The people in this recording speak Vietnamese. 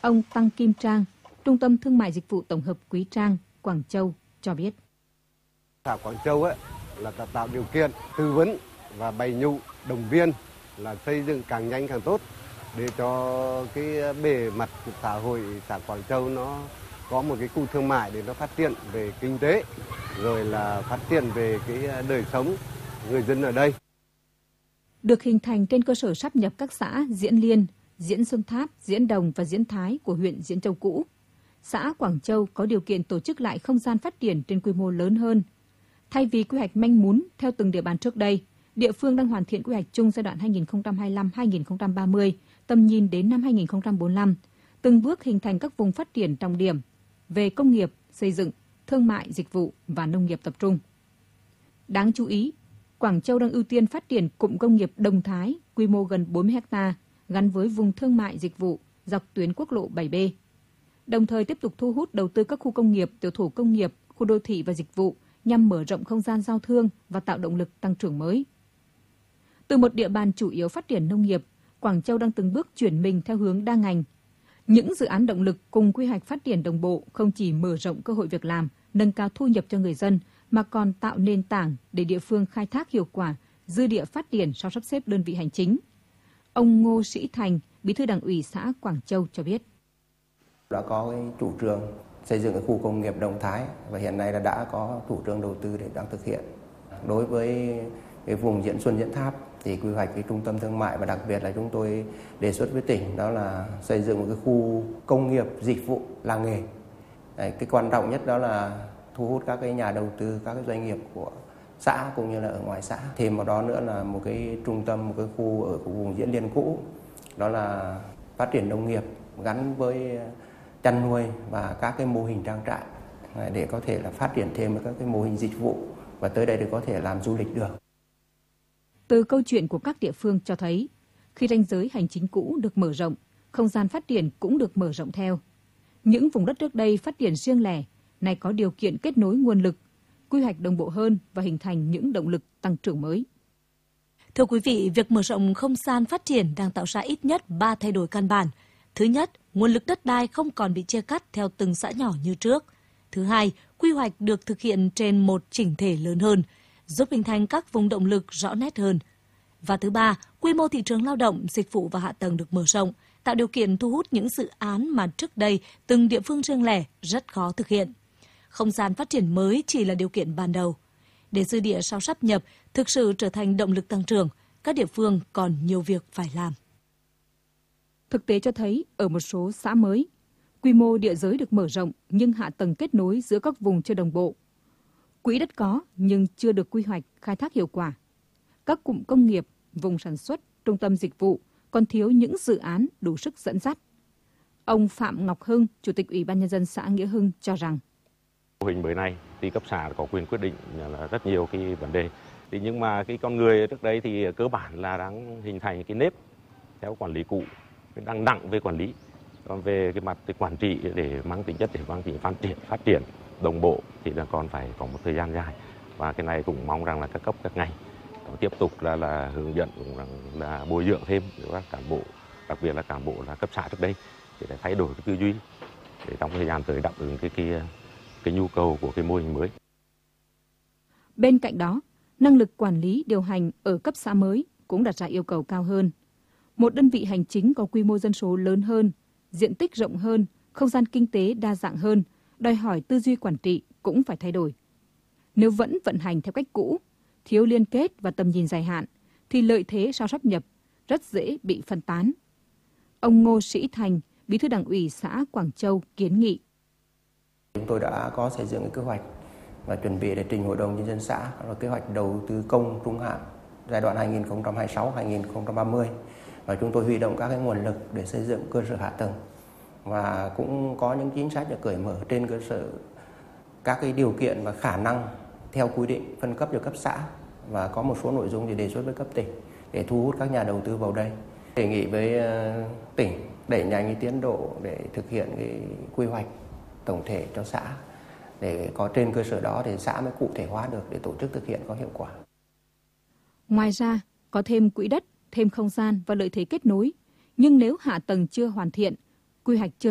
Ông Tăng Kim Trang, Trung tâm Thương mại Dịch vụ Tổng hợp Quý Trang, Quảng Châu cho biết. Xã Quảng Châu là tạo điều kiện tư vấn và bày nhụ động viên là xây dựng càng nhanh càng tốt để cho cái bề mặt của xã hội xã Quảng Châu nó có một cái khu thương mại để nó phát triển về kinh tế rồi là phát triển về cái đời sống người dân ở đây. Được hình thành trên cơ sở sáp nhập các xã Diễn Liên, Diễn Xuân Tháp, Diễn Đồng và Diễn Thái của huyện Diễn Châu cũ, xã Quảng Châu có điều kiện tổ chức lại không gian phát triển trên quy mô lớn hơn. Thay vì quy hoạch manh mún theo từng địa bàn trước đây, địa phương đang hoàn thiện quy hoạch chung giai đoạn 2025-2030, tầm nhìn đến năm 2045, từng bước hình thành các vùng phát triển trọng điểm về công nghiệp, xây dựng, thương mại, dịch vụ và nông nghiệp tập trung. Đáng chú ý, Quảng Châu đang ưu tiên phát triển cụm công nghiệp Đồng Thái, quy mô gần 40 ha, gắn với vùng thương mại dịch vụ dọc tuyến quốc lộ 7B. Đồng thời tiếp tục thu hút đầu tư các khu công nghiệp, tiểu thủ công nghiệp, khu đô thị và dịch vụ nhằm mở rộng không gian giao thương và tạo động lực tăng trưởng mới. Từ một địa bàn chủ yếu phát triển nông nghiệp, Quảng Châu đang từng bước chuyển mình theo hướng đa ngành. Những dự án động lực cùng quy hoạch phát triển đồng bộ không chỉ mở rộng cơ hội việc làm, nâng cao thu nhập cho người dân, mà còn tạo nền tảng để địa phương khai thác hiệu quả dư địa phát triển sau sắp xếp đơn vị hành chính. Ông Ngô Sĩ Thành, Bí thư Đảng ủy xã Quảng Châu cho biết. Đã có cái chủ trương xây dựng cái khu công nghiệp Đồng Thái và hiện nay đã có chủ trương đầu tư để đang thực hiện. Đối với cái vùng Diễn Xuân, Diễn Tháp thì quy hoạch cái trung tâm thương mại và đặc biệt là chúng tôi đề xuất với tỉnh đó là xây dựng một cái khu công nghiệp dịch vụ làng nghề. Đấy, cái quan trọng nhất đó là thu hút các cái nhà đầu tư, các cái doanh nghiệp của xã cũng như là ở ngoài xã. Thêm vào đó nữa là một cái trung tâm, một cái khu ở vùng Diễn Liên cũ, đó là phát triển nông nghiệp gắn với chăn nuôi và các cái mô hình trang trại để có thể là phát triển thêm các cái mô hình dịch vụ và tới đây để có thể làm du lịch được. Từ câu chuyện của các địa phương cho thấy, khi ranh giới hành chính cũ được mở rộng, không gian phát triển cũng được mở rộng theo. Những vùng đất trước đây phát triển riêng lẻ, nay có điều kiện kết nối nguồn lực, quy hoạch đồng bộ hơn và hình thành những động lực tăng trưởng mới. Thưa quý vị, việc mở rộng không gian phát triển đang tạo ra ít nhất 3 thay đổi căn bản. Thứ nhất, nguồn lực đất đai không còn bị chia cắt theo từng xã nhỏ như trước. Thứ hai, quy hoạch được thực hiện trên một chỉnh thể lớn hơn, giúp hình thành các vùng động lực rõ nét hơn. Và thứ ba, quy mô thị trường lao động, dịch vụ và hạ tầng được mở rộng, tạo điều kiện thu hút những dự án mà trước đây từng địa phương riêng lẻ rất khó thực hiện. Không gian phát triển mới chỉ là điều kiện ban đầu. Để dư địa sau sáp nhập thực sự trở thành động lực tăng trưởng, các địa phương còn nhiều việc phải làm. Thực tế cho thấy ở một số xã mới, quy mô địa giới được mở rộng nhưng hạ tầng kết nối giữa các vùng chưa đồng bộ. Quỹ đất có nhưng chưa được quy hoạch khai thác hiệu quả. Các cụm công nghiệp, vùng sản xuất, trung tâm dịch vụ còn thiếu những dự án đủ sức dẫn dắt. Ông Phạm Ngọc Hưng, Chủ tịch Ủy ban Nhân dân xã Nghĩa Hưng cho rằng mô hình mới này thì cấp xã có quyền quyết định là rất nhiều cái vấn đề. Nhưng mà cái con người trước đây thì cơ bản là đang hình thành cái nếp theo quản lý cũ, đang nặng về quản lý. Còn về cái mặt quản trị để mang tính chất để mang tính phát triển đồng bộ thì là còn phải có một thời gian dài. Và cái này cũng mong rằng là các cấp các ngành tiếp tục là hướng dẫn là bồi dưỡng thêm các cán bộ, đặc biệt là cán bộ là cấp xã trước đây để thay đổi cái tư duy để trong thời gian tới đáp ứng cái nhu cầu của cái mô hình mới. Bên cạnh đó, năng lực quản lý điều hành ở cấp xã mới cũng đặt ra yêu cầu cao hơn. Một đơn vị hành chính có quy mô dân số lớn hơn, diện tích rộng hơn, không gian kinh tế đa dạng hơn, đòi hỏi tư duy quản trị cũng phải thay đổi. Nếu vẫn vận hành theo cách cũ, thiếu liên kết và tầm nhìn dài hạn, thì lợi thế sau sáp nhập rất dễ bị phân tán. Ông Ngô Sĩ Thành, Bí thư Đảng ủy xã Quảng Châu kiến nghị. Chúng tôi đã có xây dựng kế hoạch và chuẩn bị để trình Hội đồng Nhân dân xã là kế hoạch đầu tư công trung hạn giai đoạn 2026-2030 và chúng tôi huy động các cái nguồn lực để xây dựng cơ sở hạ tầng và cũng có những chính sách để cởi mở trên cơ sở các cái điều kiện và khả năng theo quy định phân cấp cho cấp xã và có một số nội dung thì đề xuất với cấp tỉnh để thu hút các nhà đầu tư vào đây. Đề nghị với tỉnh đẩy nhanh cái tiến độ để thực hiện cái quy hoạch tổng thể cho xã để có trên cơ sở đó thì xã mới cụ thể hóa được để tổ chức thực hiện có hiệu quả. Ngoài ra, có thêm quỹ đất, thêm không gian và lợi thế kết nối, nhưng nếu hạ tầng chưa hoàn thiện, quy hoạch chưa